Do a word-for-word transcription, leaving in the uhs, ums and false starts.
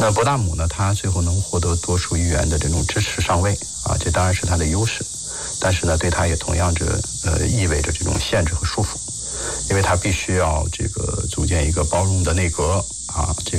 那博大姆呢，他最后能获得多数议员的这种支持上位啊，这当然是他的优势，但是呢，对他也同样着呃意味着这种限制和束缚，因为他必须要这个组建一个包容的内阁啊，这